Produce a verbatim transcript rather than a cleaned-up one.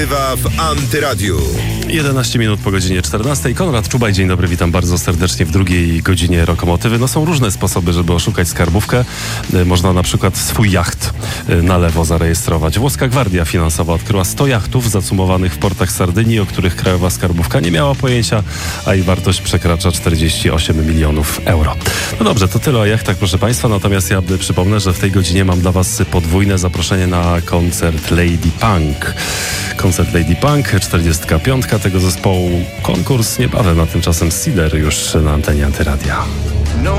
Bywa w Antyradiu. jedenaście minut po godzinie czternastej. Konrad Czubaj, dzień dobry, witam bardzo serdecznie w drugiej godzinie Rokomotywy. No są różne sposoby, żeby oszukać skarbówkę. Można na przykład swój jacht na lewo zarejestrować. Włoska Gwardia Finansowa odkryła sto jachtów zacumowanych w portach Sardynii, o których krajowa skarbówka nie miała pojęcia, a ich wartość przekracza czterdzieści osiem milionów euro. No dobrze, to tyle o jachtach, proszę Państwa. Natomiast ja przypomnę, że w tej godzinie mam dla Was podwójne zaproszenie na koncert Lady Punk. Koncert Lady Punk, czterdziestka piątka tego zespołu. Konkurs niebawem, a tymczasem Seeder już na antenie Antyradia.